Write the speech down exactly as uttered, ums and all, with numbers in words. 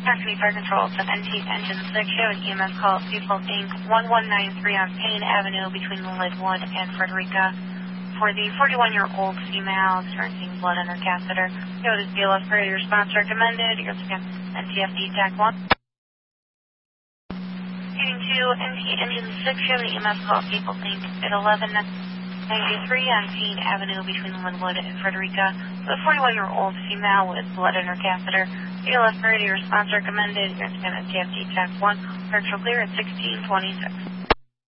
Taxi Fire Control, seven N T Engine six, showing E M S call, People Incorporated, one one nine three on Payne Avenue between Linwood and Frederica. For the forty-one-year-old female experiencing blood in her catheter, notice B L S priority response recommended. You're looking at N T F D T A C one. Heading to N T Engine six, showing E M S call, People Incorporated at eleven ninety-three on Payne Avenue between Linwood and Frederica. The forty-one-year-old female with blood in her catheter. B L S priority response recommended. You're looking at N T F D T A C one. Virtual clear at sixteen twenty-six.